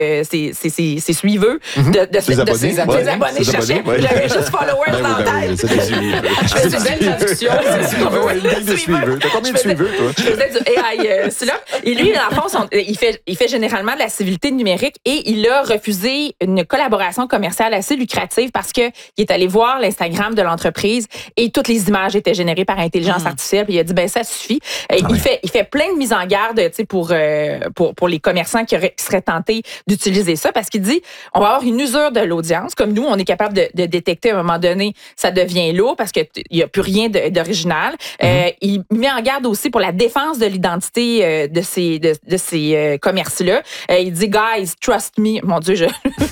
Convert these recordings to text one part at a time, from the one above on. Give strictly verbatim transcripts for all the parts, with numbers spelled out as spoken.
euh, ses, ses, ses, ses suiveux, mm-hmm. de, de, ses de, abonnés, de ses, ouais, ses abonnés. ses Je cherchais, abonnés, ouais. j'avais juste followers Ben dans oui, la ben oui, tête. c'est des suiveurs. Je faisais une belle traduction. Une gang de suiveurs. T'as combien de suiveurs, toi? Je faisais du A I euh, là. Et lui, dans le fond, son, il, fait, il fait généralement de la civilité numérique et il a refusé une collaboration commerciale assez lucrative parce qu'il est allé voir l'Instagram de l'entreprise et toutes les images étaient générées par intelligence mmh. artificielle. Puis il a dit, ben ça suffit. Ah il, ouais. fait, il fait plein de mises en garde pour, euh, pour, pour les commerçants qui, auraient, qui seraient tentés d'utiliser ça parce qu'il dit, on va avoir une usure de l'audience. Comme nous, on est capable de, de détecter à un moment donné, ça devient lourd parce qu'il n'y a plus rien de, d'original. Mmh. Euh, il met en garde aussi pour la défense de l'identité euh, de ces, de, de ces euh, commerces-là. Euh, il dit, guys, trust me. Mon Dieu, je...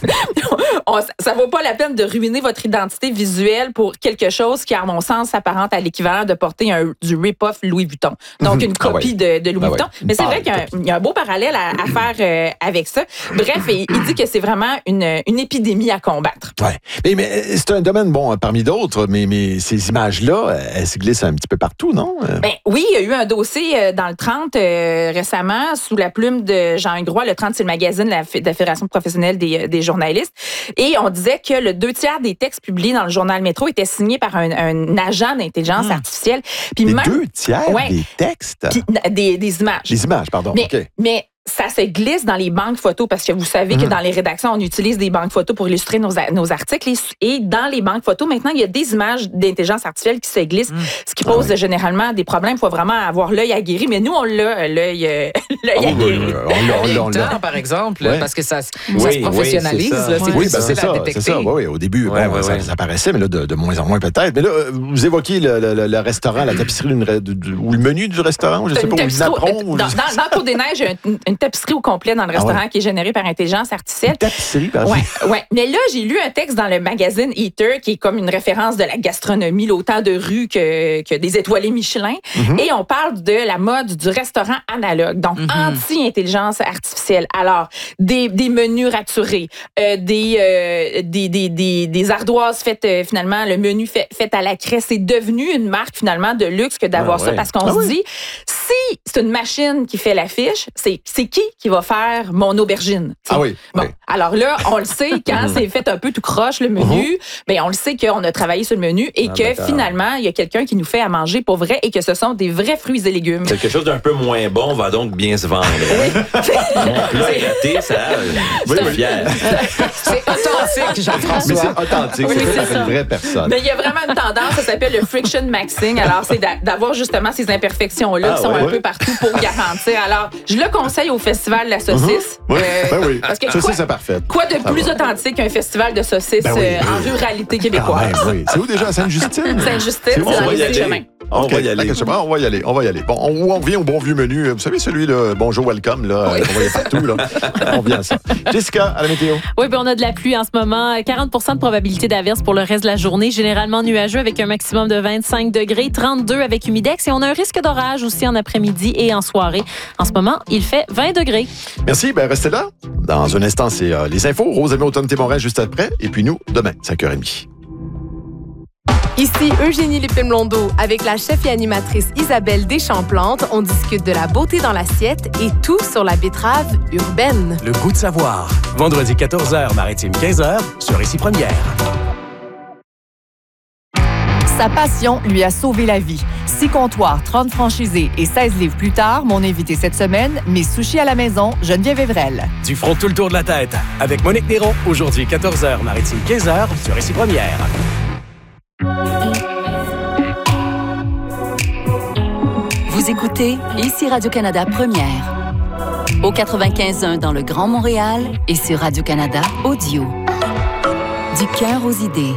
on, ça vaut pas la peine de ruiner votre identité visuelle pour quelque chose qui, à mon sens, s'apparente à l'équivalent de porter un, du rip-off Louis Vuitton. Donc, une copie ah ouais. de, de Louis ah Vuitton. Ouais. Mais c'est vrai qu'il y a, il y a un beau parallèle à, à faire euh, avec ça. Bref, il, il dit que c'est vraiment une, une épidémie à combattre. Oui. Mais, mais c'est un domaine, bon, parmi d'autres, mais, mais ces images-là, elles se glissent un petit peu partout, non? Ben, oui, il y a eu un dossier dans le trente euh, récemment sous la plume de Jean Groix. Le trente, c'est le magazine de la, de la Fédération professionnelle des, des journalistes. Et on disait que le deux tiers des textes publiés dans le journal Métro étaient signés par un, un agent d'intelligence mmh. artificielle. Puis les même, deux tiers ouais, des textes? Puis, des, des images. Les images, pardon. Mais, OK. mais ça se glisse dans les banques photos parce que vous savez mmh. que dans les rédactions, on utilise des banques photos pour illustrer nos, nos articles. Et dans les banques photos, maintenant, il y a des images d'intelligence artificielle qui se glissent, mmh. ce qui pose ah oui. généralement des problèmes. Il faut vraiment avoir l'œil aguerri. Mais nous, on l'a, l'œil, euh, l'œil oh, aguerri. Oui, on l'a, on l'a, on l'a. Par exemple, ouais. parce que ça, ça oui, se professionnalise. Oui, c'est, là, c'est oui, ben, c'est ça. C'est ça. Oui, oui, au début, ouais, bon, ouais, ça, ouais. ça apparaissait, mais là, de, de moins en moins peut-être. Mais là, vous évoquiez le, le, le restaurant, la tapisserie de, de, de, ou le menu du restaurant, je ne sais pas, ou le napperon. Dans, dans, dans Côte des Neiges, il y a une, une tapisserie au complet dans le restaurant ah ouais. qui est généré par intelligence artificielle. Une tapisserie, pardon. Ouais, ouais. Mais là, j'ai lu un texte dans le magazine Eater qui est comme une référence de la gastronomie, l'autant de rue que, que des étoilés Michelin. Mm-hmm. Et on parle de la mode du restaurant analogue, donc mm-hmm. anti-intelligence artificielle. Alors, des, des menus raturés, euh, des, euh, des, des, des, des ardoises faites, euh, finalement, le menu fait, fait à la craie. C'est devenu une marque, finalement, de luxe que d'avoir ah ouais. ça parce qu'on ah se ouais. dit, si c'est une machine qui fait l'affiche, c'est, c'est qui qui va faire mon aubergine? T'sais? Ah oui. Bon, oui. alors là, on le sait, quand c'est fait un peu tout croche, le menu, uh-huh. ben on le sait qu'on a travaillé sur le menu et ah, que d'accord. finalement, il y a quelqu'un qui nous fait à manger pour vrai et que ce sont des vrais fruits et légumes. Quelque chose d'un peu moins bon va donc bien se vendre. Oui. Mon plat gâté, ça, je suis fier. C'est authentique, Jean-François. Mais c'est authentique, oui, c'est, c'est c'est une vraie personne. Mais il y a vraiment une tendance, ça s'appelle le friction maxing. Alors, c'est d'avoir justement ces imperfections-là ah, qui sont ouais, un ouais. peu partout pour garantir. Alors, je le conseille au Festival de la saucisse. Uh-huh. Oui. Euh, ben oui. Parce que saucisse, quoi, c'est parfait. Quoi de plus va. authentique qu'un festival de saucisses ben oui, euh, oui. en ruralité québécoise? Ah, oui. C'est où déjà? À Sainte-Justine? Sainte-Justine, c'est, c'est dans les chemins. On okay. va y aller. On va y aller. On va y aller. Bon, on, on vient au bon vieux menu. Vous savez, celui là, Bonjour, welcome, là, oui. on voyait partout, là. On vient à ça. Jessica, à la météo. Oui, bien, on a de la pluie en ce moment. quarante pour cent de probabilité d'averse pour le reste de la journée. Généralement nuageux avec un maximum de vingt-cinq degrés, trente-deux avec humidex. Et on a un risque d'orage aussi en après-midi et en soirée. En ce moment, il fait vingt degrés. Merci. Ben, restez là. Dans un instant, c'est euh, les infos. Rose Hamilton Témorin juste après. Et puis nous, demain, cinq heures trente. Ici Eugénie Lépine-Blondeau. Avec la chef et animatrice Isabelle Deschamps-Plante, on discute de la beauté dans l'assiette et tout sur la betterave urbaine. Le goût de savoir. Vendredi quatorze heures, Maritime quinze heures, sur Récit Première. Sa passion lui a sauvé la vie. Six comptoirs, trente franchisés et seize livres plus tard, mon invité cette semaine, mes sushis à la maison, Geneviève Evrel. Du front tout le tour de la tête. Avec Monique Néron, aujourd'hui quatorze heures, Maritime quinze heures, sur Récit Première. Vous écoutez ici Radio-Canada Première. Au quatre-vingt-quinze point un dans le Grand Montréal et sur Radio-Canada Audio. Du cœur aux idées.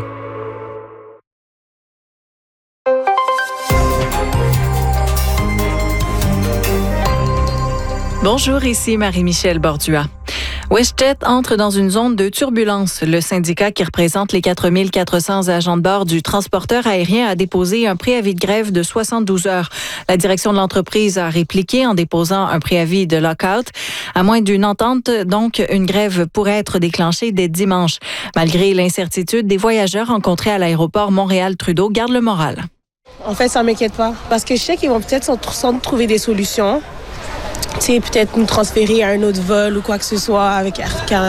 Bonjour, ici Marie-Michel Bordua. WestJet entre dans une zone de turbulence. Le syndicat qui représente les quatre mille quatre cents agents de bord du transporteur aérien a déposé un préavis de grève de soixante-douze heures. La direction de l'entreprise a répliqué en déposant un préavis de lockout. À moins d'une entente, donc, une grève pourrait être déclenchée dès dimanche. Malgré l'incertitude, des voyageurs rencontrés à l'aéroport Montréal-Trudeau gardent le moral. En fait, ça m'inquiète pas. Parce que je sais qu'ils vont peut-être s'en trouver des solutions. Tu sais, peut-être nous transférer à un autre vol ou quoi que ce soit avec Air Canada.